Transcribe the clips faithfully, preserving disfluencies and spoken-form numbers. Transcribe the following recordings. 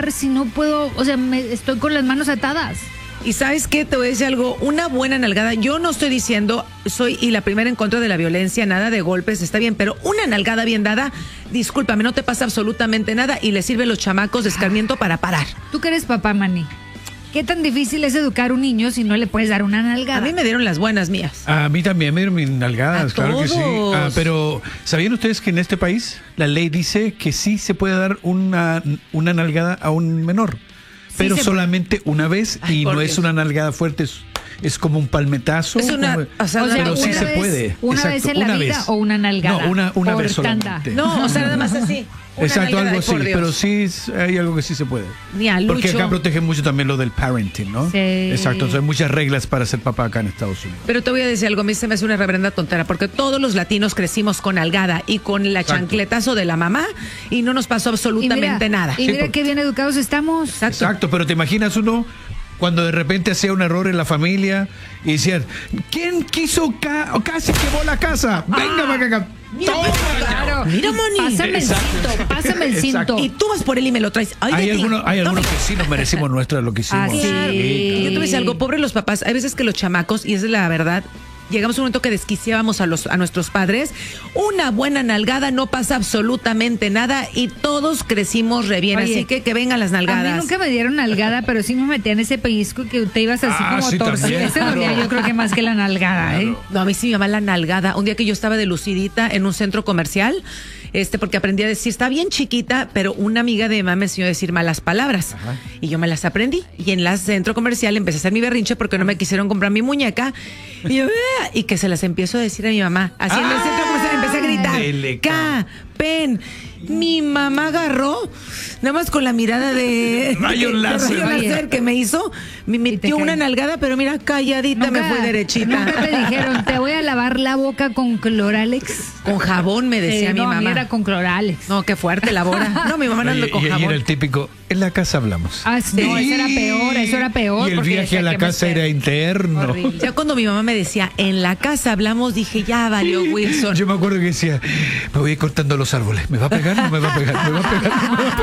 jugar si no puedo, o sea, me, estoy con las manos atadas? Y ¿sabes qué? Te voy a decir algo, una buena nalgada, yo no estoy diciendo, soy y la primera en contra de la violencia, nada de golpes, está bien, pero una nalgada bien dada, discúlpame, no te pasa absolutamente nada y le sirve a los chamacos de escarmiento para parar. ¿Tú que eres papá, Manny? ¿Qué tan difícil es educar a un niño si no le puedes dar una nalgada? A mí me dieron las buenas mías. A mí también me dieron mis nalgadas, A claro que sí. todos. Ah, pero, ¿sabían ustedes que en este país la ley dice que sí se puede dar una, una nalgada a un menor? Pero se solamente una vez. Ay, Y por no Dios. es una nalgada fuerte, es, es como un palmetazo. Es una- como- o sea, O sea, pero sí una se vez- puede. ¿Una Exacto, vez en la una vida vez. o una nalgada? No, una, una Por vez tanda. solamente. No, o sea, nada más así. Una Exacto, nalgada, algo ay, así, por Dios. pero sí es- hay algo que sí se puede. Ni a Porque Lucho. acá protege mucho también lo del parenting, ¿no? Sí. Exacto, o sea, hay muchas reglas para ser papá acá en Estados Unidos. Pero te voy a decir algo, a mí se me hace una reverenda tontera, porque todos los latinos crecimos con nalgada y con el Exacto. chancletazo de la mamá y no nos pasó Y absolutamente mira, nada. Y mira porque- qué bien educados estamos. Exacto. Exacto, pero te imaginas uno cuando de repente hacía un error en la familia y decían, ¿quién quiso ca o casi quemó la casa? Venga, para acá. Mira, Toma. Claro. Mira, Moni. Pásame el Exacto. cinto, pásame el Exacto. cinto. Y tú vas por él y me lo traes. Ay, Hay de ti. algunos, hay algunos Tome. que sí nos merecimos nuestra lo que hicimos. Ah, sí. Claro. Sí. Yo te voy a decir algo, pobre los papás, hay veces que los chamacos, y esa es la verdad, llegamos a un momento que desquiciábamos a los a nuestros padres, una buena nalgada no pasa absolutamente nada y todos crecimos re bien, Oye, así que que vengan las A nalgadas. mí nunca me dieron nalgada, pero sí me metían ese pellizco que te ibas así Ah, como sí, torcido. también, Ese dolía claro. yo creo que más que la nalgada, ¿eh? No, a mí sí me llama la nalgada. Un día que yo estaba de lucidita en un centro comercial, este, porque aprendí a decir, está bien chiquita, pero una amiga de mamá me enseñó a decir malas palabras. Ajá. Y yo me las aprendí. Y en el centro comercial empecé a hacer mi berrinche porque no me quisieron comprar mi muñeca. Y yo, "Ah", y que se las empiezo a decir a mi mamá. Así en el Ah, centro comercial empecé a gritar. dele, K, pen. Mi mamá agarró, nada más con la mirada de Rayo de láser. rayo láser que me hizo, me metió cae. una nalgada, pero mira, calladita me fue derechita. Nunca te dijeron, te voy a lavar la boca con Cloralex. Con jabón, me decía Eh, mi no, a mí mamá. era con Cloralex. No, qué fuerte la bola. No, mi mamá no anda Oye, con y, y jabón. era el típico, en la casa hablamos. Ah, no, eso era peor, eso era peor. Y el porque viaje decía a la que casa me- era interno. Horrible. Ya cuando mi mamá me decía, en la casa hablamos, dije, ya valió Wilson. Yo me acuerdo que decía, me voy a ir cortando los árboles. ¿Me va a pegar? ¿No me va a pegar? ¿Me va a pegar? ¿No me va a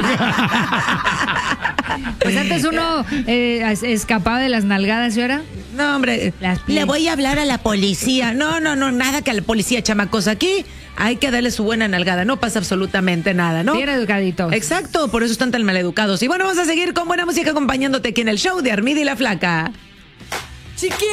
pegar? Pues antes uno eh, es- escapaba de las nalgadas, ¿y ahora? No, hombre, Las le pie- voy a hablar a la policía. No, no, no, nada que a la policía, chamacos. Aquí hay que darle su buena nalgada. No pasa absolutamente nada, ¿no? Bien educaditos. Exacto, por eso están tan maleducados. Y bueno, vamos a seguir con buena música acompañándote aquí en el show de Armida y la Flaca.